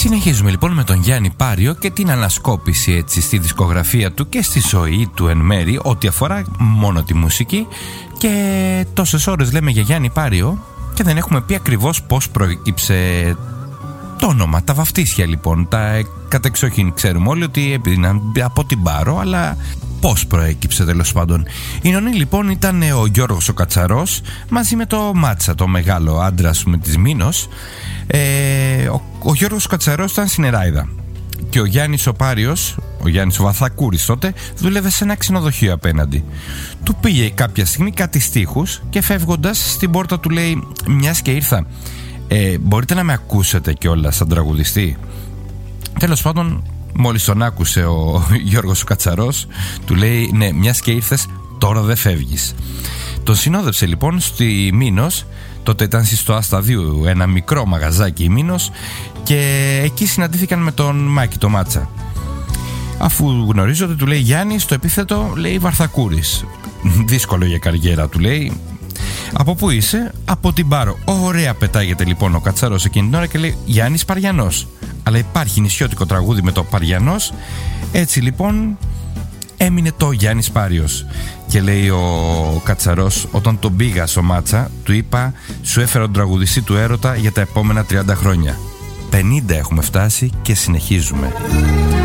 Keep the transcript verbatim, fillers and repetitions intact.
Συνεχίζουμε λοιπόν με τον Γιάννη Πάριο και την ανασκόπηση έτσι στη δισκογραφία του και στη ζωή του εν μέρη, ό,τι αφορά μόνο τη μουσική. Και τόσες ώρες λέμε για Γιάννη Πάριο και δεν έχουμε πει ακριβώς πώς προέκυψε το όνομα, τα βαφτίσια λοιπόν. Τα κατεξοχήν ξέρουμε όλοι ότι έπιναν από την Πάρο, αλλά πώς προέκυψε τέλος πάντων? Η νονή λοιπόν ήταν ο Γιώργος ο Κατσαρός μαζί με το Μάτσα, το μεγάλο άντρας με της Μήνος. ε, ο, ο Γιώργος ο Κατσαρός ήταν στην Εράιδα και ο Γιάννης ο Πάριος, ο Γιάννης ο Βαθακούρης τότε, δούλευε σε ένα ξενοδοχείο απέναντι. Του πήγε κάποια στιγμή κάτι στίχους και φεύγοντας στην πόρτα του λέει: μιας και ήρθα, ε, μπορείτε να με ακούσετε κιόλας σαν τραγουδιστή? Τέλος πάντων, μόλις τον άκουσε ο Γιώργος ο Κατσαρός, του λέει: ναι, μιας και ήρθες, τώρα δεν φεύγεις. Τον συνόδεψε λοιπόν στη Μήνος. Τότε ήταν στο Ασταδίου, ένα μικρό μαγαζάκι η Μήνος, και εκεί συναντήθηκαν με τον Μάκη το Μάτσα. Αφού γνωρίζονται, του λέει: Γιάννη, στο επίθετο, λέει, Βαρθακούρης. Δύσκολο για καριέρα, του λέει. Από πού είσαι? Από την Πάρο. Ωραία, πετάγεται λοιπόν ο Κατσαρός εκείνη την ώρα και λέει: Γιάννης Παριανός. Αλλά υπάρχει νησιώτικο τραγούδι με το Παριανός. Έτσι λοιπόν έμεινε το Γιάννης Πάριος. Και λέει ο Κατσαρός: όταν τον πήγα στο Μάτσα, του είπα: σου έφερα τον τραγουδιστή του έρωτα για τα επόμενα τριάντα χρόνια. πενήντα έχουμε φτάσει και συνεχίζουμε.